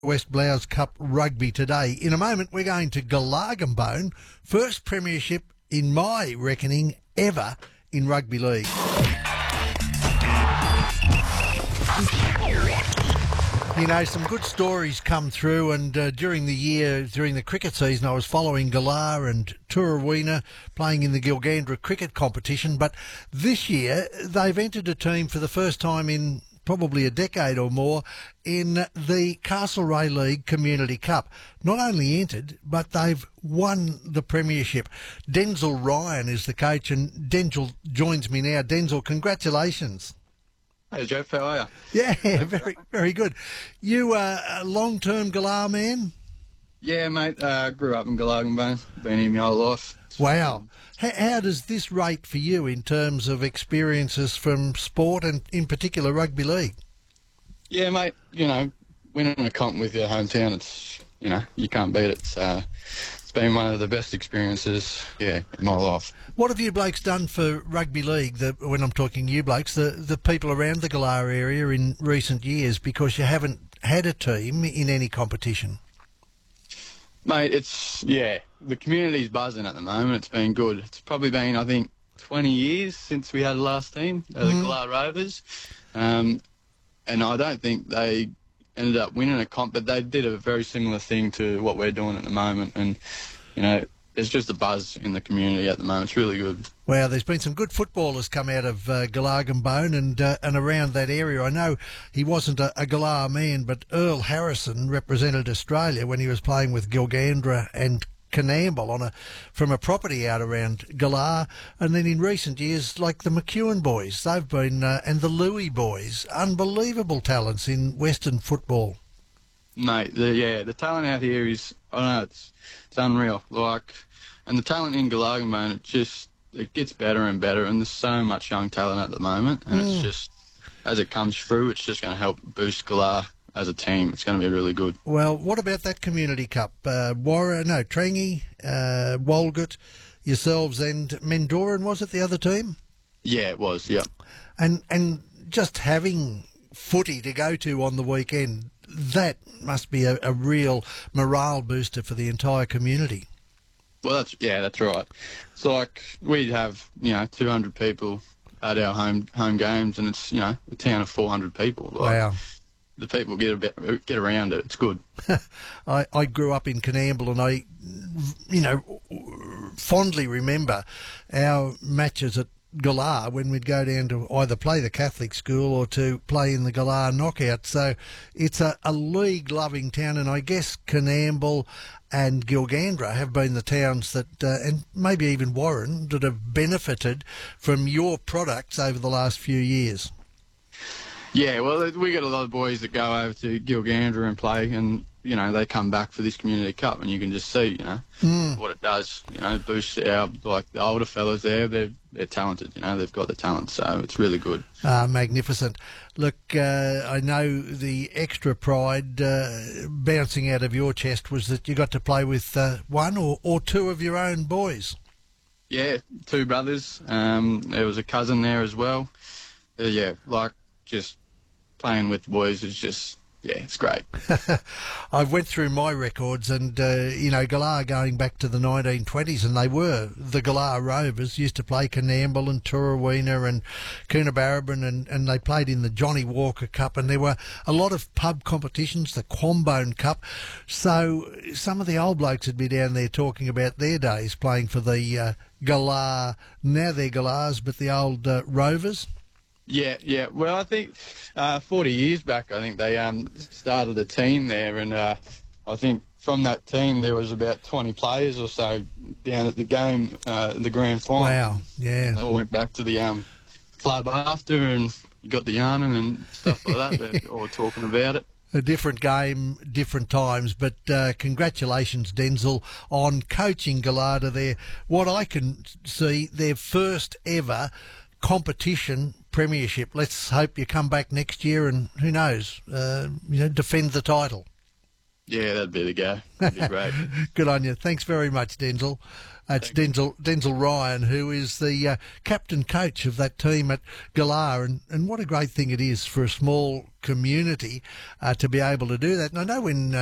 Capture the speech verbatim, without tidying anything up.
West Blouse Cup rugby today. In a moment, we're going to Glargambone, first premiership in my reckoning ever in rugby league. You know, some good stories come through, and uh, during the year, during the cricket season, I was following Galar and Turawina playing in the Gilgandra cricket competition, but this year they've entered a team for the first time in probably a decade or more in the Castlereagh League Community Cup. Not only entered, but they've won the premiership. Denzel Ryan is the coach, and Denzel joins me now. Denzel, congratulations. Hey Jeff, how are you? Yeah, very, very good. You uh, a long-term Galar man? Yeah, mate. I uh, grew up in Glargambone, been here my whole life. Wow. How, how does this rate for you in terms of experiences from sport and, in particular, rugby league? Yeah, mate. You know, winning a comp with your hometown, it's, you know, you can't beat it. So it's been one of the best experiences, yeah, in my life. What have you blokes done for rugby league, the, when I'm talking you blokes, the, the people around the Galar area in recent years, because you haven't had a team in any competition? Mate, it's, yeah, the community's buzzing at the moment. It's been good. It's probably been, I think, twenty years since we had the last team, uh, the mm. Galar Rovers. Um, and I don't think they ended up winning a comp, but they did a very similar thing to what we're doing at the moment. And, you know, there's just a buzz in the community at the moment. It's really good. Well, there's been some good footballers come out of uh, Glargambone and uh, and around that area. I know he wasn't a, a Galar man, but Earl Harrison represented Australia when he was playing with Gilgandra and Canamble on a from a property out around Galar. And then in recent years, like the McEwen boys, they've been, uh, and the Louis boys, unbelievable talents in Western football. Mate, the, yeah, the talent out here is, I don't know, it's, it's unreal. Like, and the talent in Glargambone, it just, it gets better and better, and there's so much young talent at the moment, and mm. it's just, as it comes through, it's just going to help boost Galar as a team. It's going to be really good. Well, what about that Community Cup? Uh, Warra, no, Trangie, uh, Walgett, yourselves, and Mendoran, was it the other team? Yeah, it was, yeah. And, and just having footy to go to on the weekend, that must be a, a real morale booster for the entire community. Well, that's yeah, that's right. It's like we'd have, you know, two hundred people at our home home games, and it's, you know, a town of four hundred people. Like, wow. The people get a bit, get around it. It's good. I, I grew up in Canamble, and I, you know, fondly remember our matches at Galar when we'd go down to either play the Catholic school or to play in the Galar knockout. So it's a, a league-loving town, and I guess Canamble and Gilgandra have been the towns that, uh, and maybe even Warren, that have benefited from your products over the last few years. Yeah, well, we got a lot of boys that go over to Gilgandra and play, and, you know, they come back for this Community Cup, and you can just see, you know, mm. what it does. You know, boosts our, like, the older fellas there, they're, they're talented, you know, they've got the talent, so it's really good. Ah, magnificent. Look, uh, I know the extra pride uh, bouncing out of your chest was that you got to play with uh, one or, or two of your own boys. Yeah, two brothers. Um, there was a cousin there as well. Uh, yeah, like, just playing with boys is just, yeah, it's great. I've went through my records, and, uh, you know, Galar going back to the nineteen twenties, and they were the Galar Rovers, used to play Canamble and Turawina and Coonabarabran, and, and they played in the Johnny Walker Cup, and there were a lot of pub competitions, the Quambone Cup. So some of the old blokes would be down there talking about their days playing for the uh, Galar, now they're Galars, but the old uh, Rovers. Yeah, yeah. Well, I think uh, forty years back, I think they um, started a team there, and uh, I think from that team there was about twenty players or so down at the game, uh, the grand final. Wow, yeah. They all went back to the um, club after, and you got the yarning and stuff like that. They're all talking about it. A different game, different times, but uh, congratulations, Denzel, on coaching Gallardo there. What I can see, their first ever competition premiership. Let's hope you come back next year and, who knows, uh, you know, defend the title. Yeah, that'd be the go. That'd be great. Good on you. Thanks very much, Denzel. That's Denzel, Denzel Ryan, who is the uh, captain coach of that team at Galar, and, and what a great thing it is for a small community uh, to be able to do that. And I know when uh,